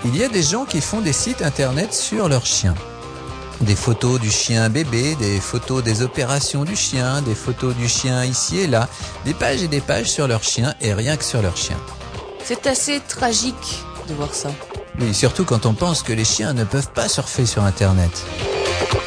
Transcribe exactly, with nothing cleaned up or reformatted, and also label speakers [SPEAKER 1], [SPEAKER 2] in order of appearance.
[SPEAKER 1] Il y a des gens qui font des sites internet sur leurs chiens. Des photos du chien bébé, des photos des opérations du chien, des photos du chien ici et là, des pages et des pages sur leur chien et rien que sur leur chien.
[SPEAKER 2] C'est assez tragique de voir ça.
[SPEAKER 1] Oui, surtout quand on pense que les chiens ne peuvent pas surfer sur internet.